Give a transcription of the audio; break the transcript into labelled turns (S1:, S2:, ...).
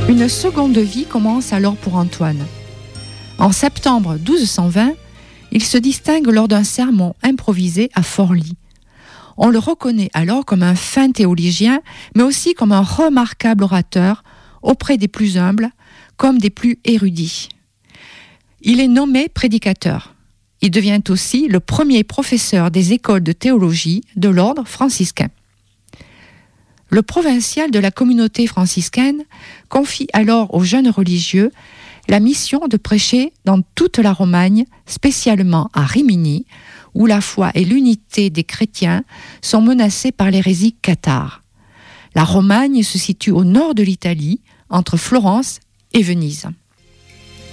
S1: Une seconde vie commence alors pour Antoine. En septembre 1220, il se distingue lors d'un sermon improvisé à Forlì. On le reconnaît alors comme un fin théologien, mais aussi comme un remarquable orateur auprès des plus humbles, comme des plus érudits. Il est nommé prédicateur. Il devient aussi le premier professeur des écoles de théologie de l'ordre franciscain. Le provincial de la communauté franciscaine confie alors aux jeunes religieux la mission de prêcher dans toute la Romagne, spécialement à Rimini, où la foi et l'unité des chrétiens sont menacées par l'hérésie cathare. La Romagne se situe au nord de l'Italie, entre Florence et Venise.